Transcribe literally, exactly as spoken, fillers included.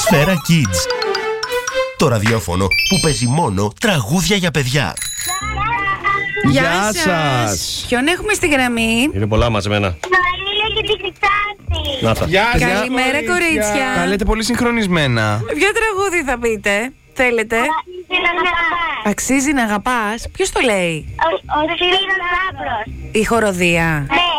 Σφαίρα Kids. Το ραδιόφωνο που παίζει μόνο τραγούδια για παιδιά. Γεια Γεια σας. σας. Ποιον έχουμε στη γραμμή? Είναι πολλά μαζεμένα. Μαρίλα και τη Χρυσάτη. Να τα. Γεια σας. Καλημέρα, κορίτσια. Τα λέτε πολύ συγχρονισμένα. Ποιο τραγούδι θα πείτε? Θέλετε? Αξίζει να αγαπάς. Ποιος το λέει? Ο Σπύρος Λάμπρος. Η χοροδία. Ναι.